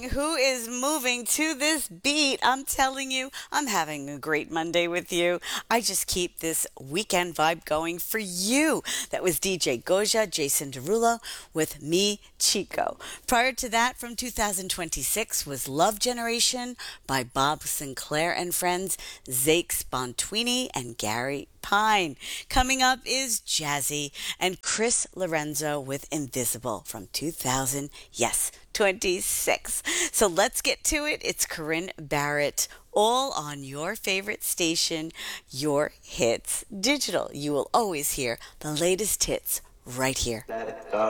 morning. Who is moving to this beat? I'm telling you, I'm having a great Monday with you. I just keep this weekend vibe going for you. That was DJ Goja, Jason Derulo with Me Chico. Prior to that, from 2026, was Love Generation by Bob Sinclair and Friends, Zake Spontini, and Gary Pine. Coming up is Jazzy and Chris Lorenzo with Invisible from 26. So let's get to it. It's Corinne Barrett, all on your favorite station, Your Hits Digital. You will always hear the latest hits right here. Let it go.